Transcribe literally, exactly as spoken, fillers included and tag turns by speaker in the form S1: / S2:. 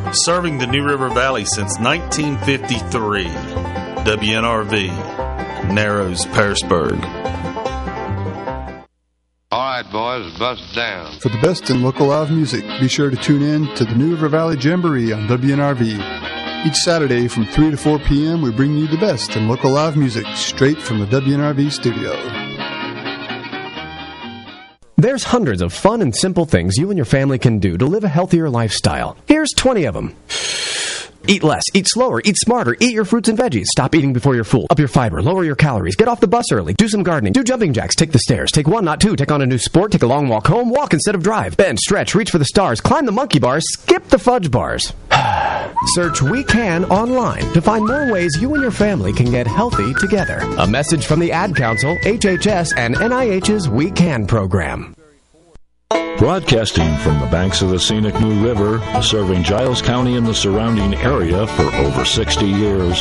S1: serving the New River Valley since nineteen fifty-three. W N R V, Narrows, Pearisburg.
S2: All right, boys, bust down.
S3: For the best in local live music, be sure to tune in to the New River Valley Jamboree on W N R V. Each Saturday from three to four p.m., we bring you the best in local live music straight from the W N R V studio.
S4: There's hundreds of fun and simple things you and your family can do to live a healthier lifestyle. Here's twenty of them. Eat less, eat slower, eat smarter, eat your fruits and veggies. Stop eating before you're full. Up your fiber, lower your calories. Get off the bus early. Do some gardening. Do jumping jacks. Take the stairs. Take one, not two. Take on a new sport. Take a long walk home. Walk instead of drive. Bend, stretch, reach for the stars. Climb the monkey bars. Skip the fudge bars. Search We Can online to find more ways you and your family can get healthy together. A message from the Ad Council, H H S, and N I H's We Can program.
S5: Broadcasting from the banks of the scenic New River, serving Giles County and the surrounding area for over sixty years.